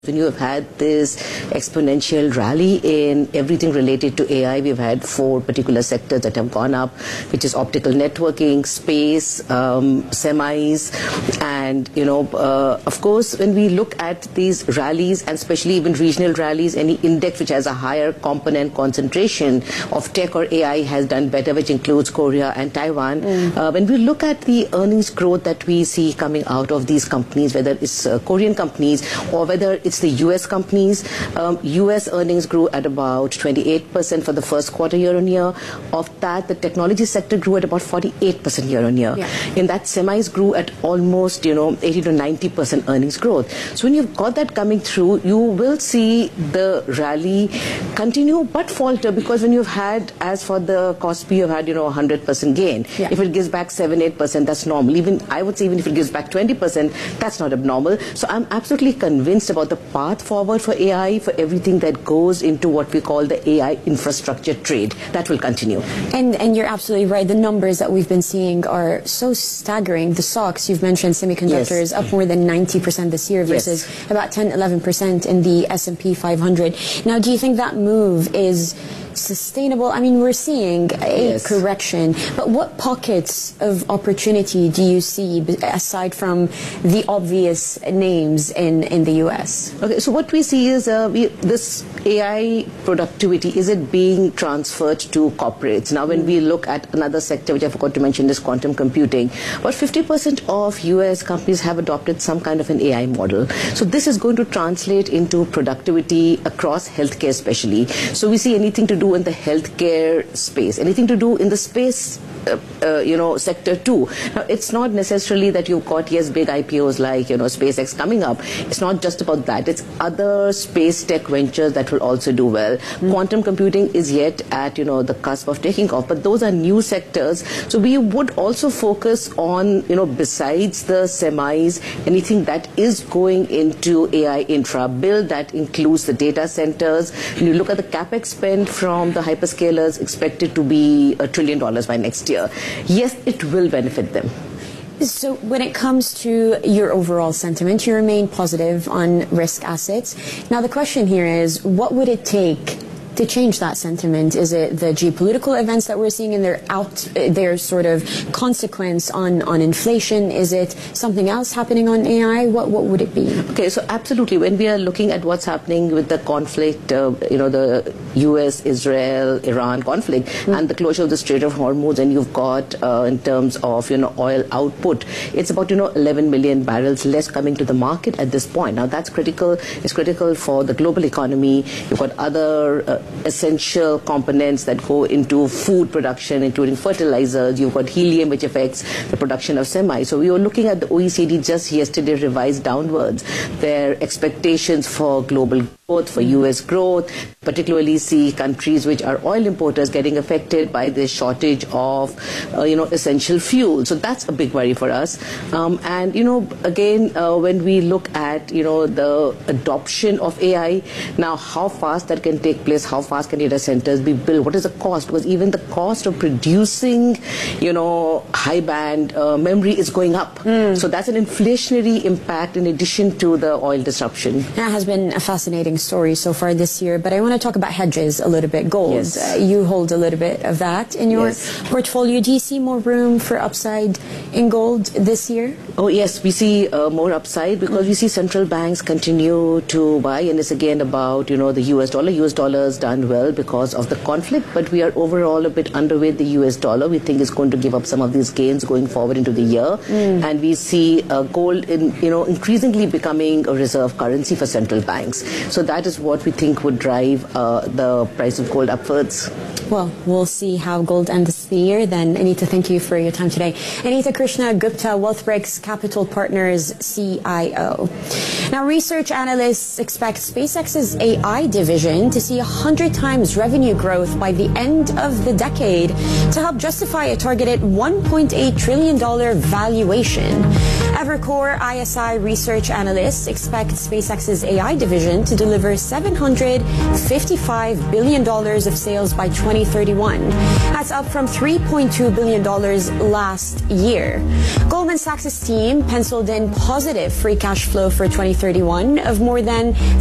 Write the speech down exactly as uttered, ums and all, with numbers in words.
When you have had this exponential rally in everything related to A I, we've had four particular sectors that have gone up, which is optical networking, space, um, semis, and, you know, uh, of course, when we look at these rallies, and especially even regional rallies, any index which has a higher component concentration of tech or A I has done better, which includes Korea and Taiwan. Mm. Uh, when we look at the earnings growth that we see coming out of these companies, whether it's uh, Korean companies or whether it's It's the U S companies. Um, U S earnings grew at about twenty-eight percent for the first quarter year on year. Of that, the technology sector grew at about forty-eight percent year on year. Yeah. In that, semis grew at almost, you know, eighty to ninety percent earnings growth. So when you've got that coming through, you will see the rally continue but falter, because when you've had, as for the Kospi, you've had, you know, one hundred percent gain. Yeah. If it gives back seven, eight percent, that's normal. Even, I would say, even if it gives back twenty percent, that's not abnormal. So I'm absolutely convinced about the path forward for A I, for everything that goes into what we call the A I infrastructure trade. That will continue. And and you're absolutely right. The numbers that we've been seeing are so staggering. The stocks, you've mentioned semiconductors, yes, up more than ninety percent this year versus yes. about ten, eleven percent in the S and P five hundred. Now, do you think that move is sustainable? I mean, we're seeing a yes. correction, but what pockets of opportunity do you see aside from the obvious names in, in the U S? Okay, so what we see is uh, we, this A I productivity, is it being transferred to corporates? Now, when we look at another sector, which I forgot to mention, is quantum computing. About fifty percent of U S companies have adopted some kind of an A I model. So this is going to translate into productivity across healthcare especially. So we see anything to do in the healthcare space, anything to do in the space Uh, uh, you know, sector too. Now, it's not necessarily that you've got, yes, big I P Os like, you know, SpaceX coming up. It's not just about that. It's other space tech ventures that will also do well. Mm. Quantum computing is yet at, you know, the cusp of taking off, but those are new sectors. So we would also focus on, you know, besides the semis, anything that is going into A I infra build that includes the data centers. When you look at the capex spend from the hyperscalers, expected to be a trillion dollars by next year. Yes, it will benefit them. So when it comes to your overall sentiment, you remain positive on risk assets. Now, the question here is, what would it take to change that sentiment? Is it the geopolitical events that we're seeing and their out, their sort of consequence on, on inflation? Is it something else happening on A I? What what would it be? Okay, so absolutely. When we are looking at what's happening with the conflict, uh, you know, the U S, Israel, Iran conflict, mm. and the closure of the Strait of Hormuz, and you've got uh, in terms of, you know, oil output, it's about, you know, eleven million barrels less coming to the market at this point. Now, that's critical. It's critical for the global economy. You've got other uh, essential components that go into food production, including fertilizers. You've got helium, which affects the production of semi. So we were looking at the O E C D just yesterday revised downwards their expectations for global growth, for U S growth, particularly see countries which are oil importers getting affected by this shortage of, uh, you know, essential fuel. So that's a big worry for us. Um, and, you know, again, uh, when we look at, you know, the adoption of A I, now how fast that can take place, how fast can data centers be built, what is the cost? Because even the cost of producing, you know, high band uh, memory is going up. Mm. So that's an inflationary impact in addition to the oil disruption. That has been a fascinating story so far this year, but I want to talk about hedges a little bit. Gold, yes. uh, you hold a little bit of that in your yes. portfolio. Do you see more room for upside in gold this year? Oh yes, we see uh, more upside because we see central banks continue to buy, and it's again about, you know, the U S dollar. U S dollar has done well because of the conflict, but we are overall a bit underweight the U S dollar. We think it's going to give up some of these gains going forward into the year, mm. and we see uh, gold, in, you know, increasingly becoming a reserve currency for central banks. So that is what we think would drive uh, the price of gold upwards. Well, we'll see how gold ends the year then. Anita, thank you for your time today. Anita Krishna Gupta, WealthBricks Capital Partners C I O. Now, research analysts expect SpaceX's A I division to see one hundred times revenue growth by the end of the decade to help justify a targeted one point eight trillion dollars valuation. Evercore I S I research analysts expect SpaceX's A I division to deliver seven hundred fifty-five billion dollars of sales by twenty thirty-one. That's up from three three point two billion dollars last year. Goldman Sachs' team penciled in positive free cash flow for twenty thirty-one of more than